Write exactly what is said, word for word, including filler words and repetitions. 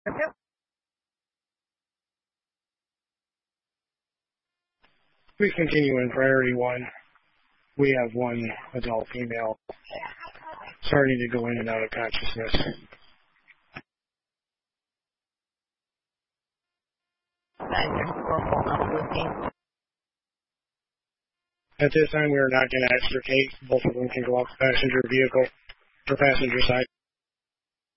Please continue in priority one. We have one adult female starting to go in and out of consciousness. At this time, we are not going to extricate. Both of them can go off the passenger vehicle or passenger side.